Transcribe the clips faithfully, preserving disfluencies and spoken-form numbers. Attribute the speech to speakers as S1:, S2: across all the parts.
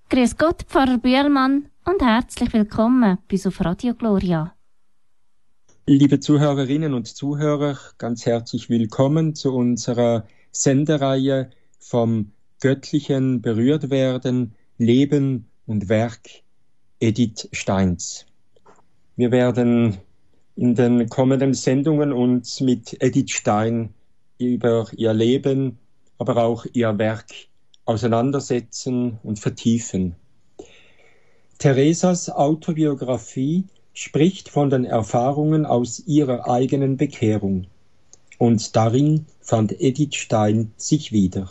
S1: Grüß Gott, Pfarrer Bühlmann, und herzlich willkommen bei auf Radio Gloria.
S2: Liebe Zuhörerinnen und Zuhörer, ganz herzlich willkommen zu unserer Sendereihe vom göttlichen Berührtwerden, Leben und Werk Edith Steins. Wir werden in den kommenden Sendungen uns mit Edith Stein über ihr Leben, aber auch ihr Werk auseinandersetzen und vertiefen. Theresas Autobiografie spricht von den Erfahrungen aus ihrer eigenen Bekehrung, und darin fand Edith Stein sich wieder.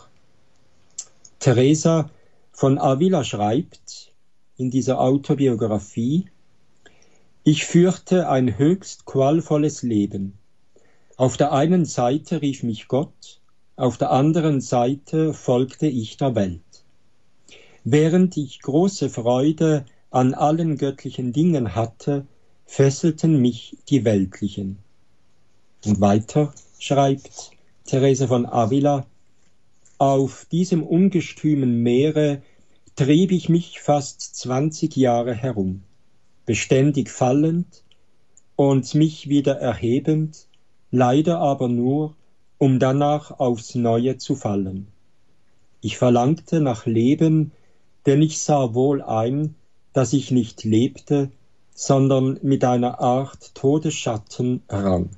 S2: Teresa von Avila schreibt in dieser Autobiografie: Ich führte ein höchst qualvolles Leben. Auf der einen Seite rief mich Gott, auf der anderen Seite folgte ich der Welt. Während ich große Freude an allen göttlichen Dingen hatte, fesselten mich die weltlichen. Und weiter schreibt Teresa von Avila: Auf diesem ungestümen Meere trieb ich mich fast zwanzig Jahre herum, beständig fallend und mich wieder erhebend, leider aber nur, um danach aufs Neue zu fallen. Ich verlangte nach Leben, denn ich sah wohl ein, dass ich nicht lebte, sondern mit einer Art Todesschatten rang.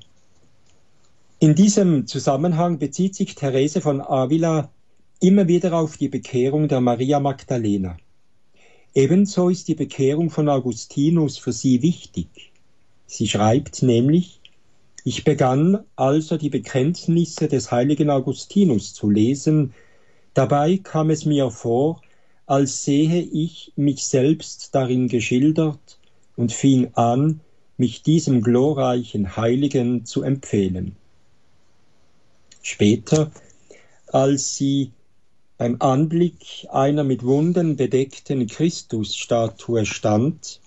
S2: In diesem Zusammenhang bezieht sich Teresa von Avila immer wieder auf die Bekehrung der Maria Magdalena. Ebenso ist die Bekehrung von Augustinus für sie wichtig. Sie schreibt nämlich: Ich begann also die Bekenntnisse des heiligen Augustinus zu lesen. Dabei kam es mir vor, als sehe ich mich selbst darin geschildert und fing an, mich diesem glorreichen Heiligen zu empfehlen. Später, als sie beim Anblick einer mit Wunden bedeckten Christusstatue stand,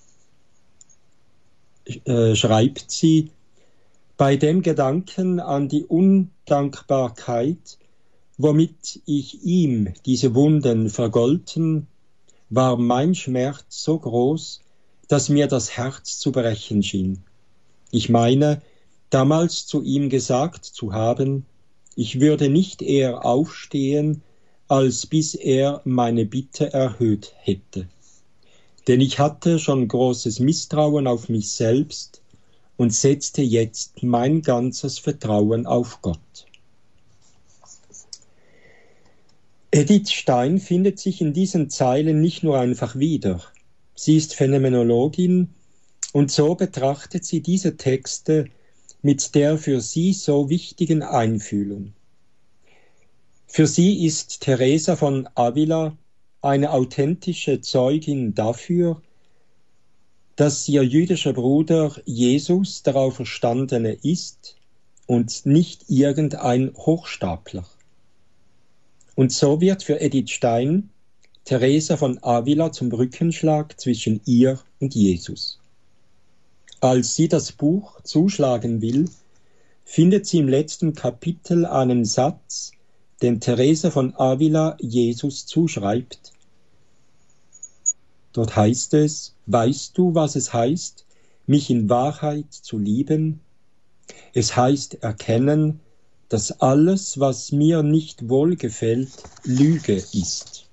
S2: äh, schreibt sie: Bei dem Gedanken an die Undankbarkeit, womit ich ihm diese Wunden vergolten, war mein Schmerz so groß, dass mir das Herz zu brechen schien. Ich meine, damals zu ihm gesagt zu haben, ich würde nicht eher aufstehen, als bis er meine Bitte erhöht hätte. Denn ich hatte schon großes Misstrauen auf mich selbst und setzte jetzt mein ganzes Vertrauen auf Gott. Edith Stein findet sich in diesen Zeilen nicht nur einfach wieder. Sie ist Phänomenologin und so betrachtet sie diese Texte mit der für sie so wichtigen Einfühlung. Für sie ist Teresa von Avila eine authentische Zeugin dafür, dass ihr jüdischer Bruder Jesus der Auferstandene ist und nicht irgendein Hochstapler. Und so wird für Edith Stein Teresa von Avila zum Brückenschlag zwischen ihr und Jesus. Als sie das Buch zuschlagen will, findet sie im letzten Kapitel einen Satz, den Teresa von Avila Jesus zuschreibt. Dort heißt es: Weißt du, was es heißt, mich in Wahrheit zu lieben? Es heißt erkennen, dass alles, was mir nicht wohlgefällt, Lüge ist.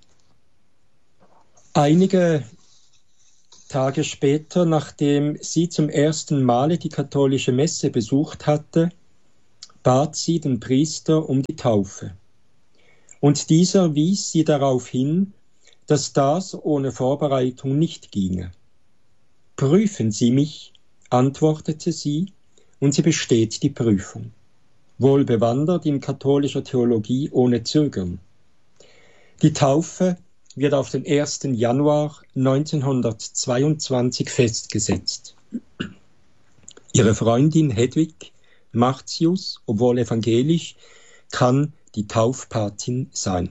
S2: Einige Tage später, nachdem sie zum ersten Male die katholische Messe besucht hatte, bat sie den Priester um die Taufe. Und dieser wies sie darauf hin, dass das ohne Vorbereitung nicht ginge. Prüfen Sie mich, antwortete sie, und sie besteht die Prüfung. Wohl bewandert in katholischer Theologie ohne Zögern. Die Taufe wird auf den ersten Januar neunzehnhundertzweiundzwanzig festgesetzt. Ihre Freundin Hedwig Martius, obwohl evangelisch, kann die Taufpatin sein.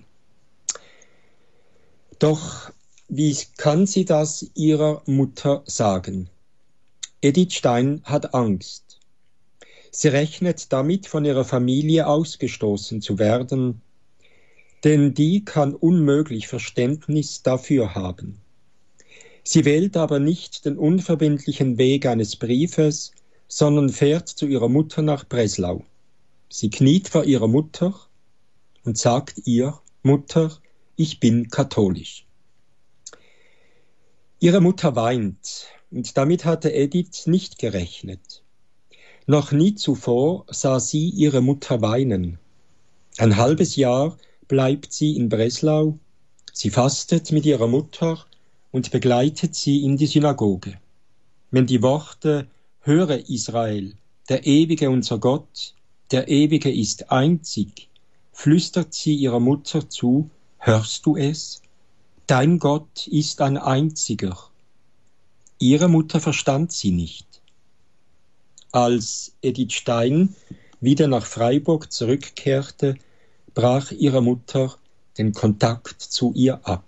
S2: Doch wie kann sie das ihrer Mutter sagen? Edith Stein hat Angst. Sie rechnet damit, von ihrer Familie ausgestoßen zu werden. denn die kann unmöglich Verständnis dafür haben. Sie wählt aber nicht den unverbindlichen Weg eines Briefes, sondern fährt zu ihrer Mutter nach Breslau. Sie kniet vor ihrer Mutter und sagt ihr: Mutter, ich bin katholisch. Ihre Mutter weint, und damit hatte Edith nicht gerechnet. Noch nie zuvor sah sie ihre Mutter weinen. Ein halbes Jahr bleibt sie in Breslau, sie fastet mit ihrer Mutter und begleitet sie in die Synagoge. Wenn die Worte »Höre Israel, der Ewige unser Gott, der Ewige ist einzig«, flüstert sie ihrer Mutter zu: »Hörst du es? Dein Gott ist ein einziger.« Ihre Mutter verstand sie nicht. Als Edith Stein wieder nach Freiburg zurückkehrte, brach ihre Mutter den Kontakt zu ihr ab.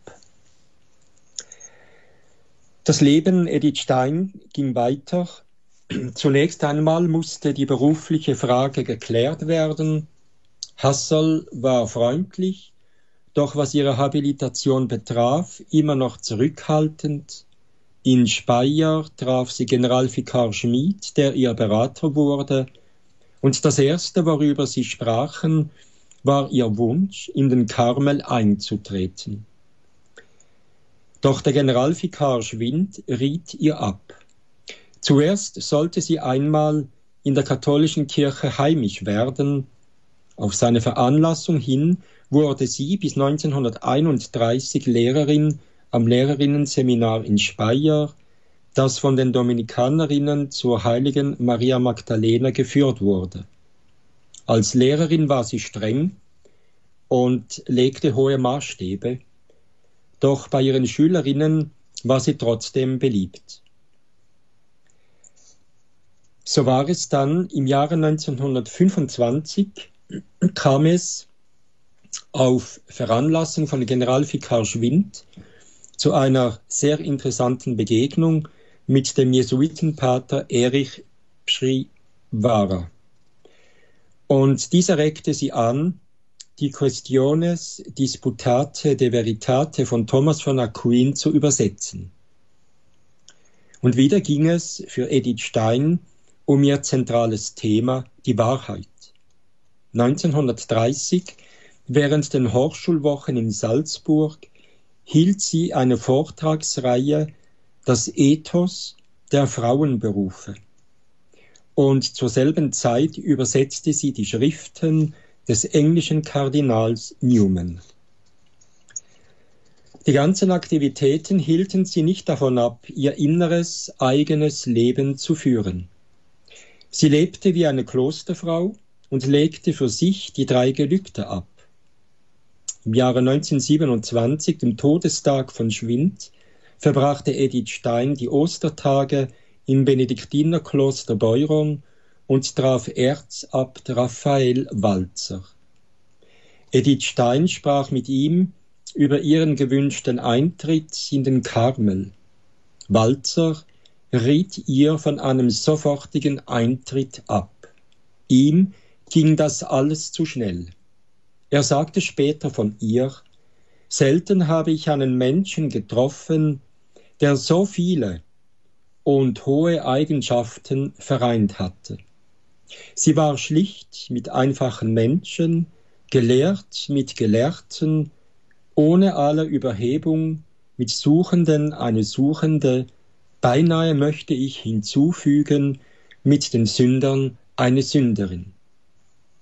S2: Das Leben Edith Stein ging weiter. Zunächst einmal musste die berufliche Frage geklärt werden. Hassel war freundlich, doch was ihre Habilitation betraf, immer noch zurückhaltend. In Speyer traf sie Generalvikar Schmid, der ihr Berater wurde, und das Erste, worüber sie sprachen, war ihr Wunsch, in den Karmel einzutreten. Doch der Generalvikar Schwind riet ihr ab. Zuerst sollte sie einmal in der katholischen Kirche heimisch werden. Auf seine Veranlassung hin wurde sie bis neunzehnhunderteinunddreißig Lehrerin am Lehrerinnenseminar in Speyer, das von den Dominikanerinnen zur heiligen Maria Magdalena geführt wurde. Als Lehrerin war sie streng und legte hohe Maßstäbe, doch bei ihren Schülerinnen war sie trotzdem beliebt. So war es dann im Jahre neunzehnhundertfünfundzwanzig, kam es auf Veranlassung von Generalvikar Schwind zu einer sehr interessanten Begegnung mit dem Jesuitenpater Erich Pschriwara. Und dieser regte sie an, die Questiones Disputate de Veritate von Thomas von Aquin zu übersetzen. Und wieder ging es für Edith Stein um ihr zentrales Thema, die Wahrheit. neunzehnhundertdreißig, während den Hochschulwochen in Salzburg, hielt sie eine Vortragsreihe »Das Ethos der Frauenberufe«. Und zur selben Zeit übersetzte sie die Schriften des englischen Kardinals Newman. Die ganzen Aktivitäten hielten sie nicht davon ab, ihr inneres, eigenes Leben zu führen. Sie lebte wie eine Klosterfrau und legte für sich die drei Gelübde ab. Im Jahre neunzehnhundertsiebenundzwanzig, dem Todestag von Schwind, verbrachte Edith Stein die Ostertage im Benediktinerkloster Beuron und traf Erzabt Raphael Walzer. Edith Stein sprach mit ihm über ihren gewünschten Eintritt in den Karmel. Walzer riet ihr von einem sofortigen Eintritt ab. Ihm ging das alles zu schnell. Er sagte später von ihr: Selten habe ich einen Menschen getroffen, der so viele und hohe Eigenschaften vereint hatte. Sie war schlicht mit einfachen Menschen, gelehrt mit Gelehrten, ohne alle Überhebung, mit Suchenden eine Suchende, beinahe möchte ich hinzufügen, mit den Sündern eine Sünderin.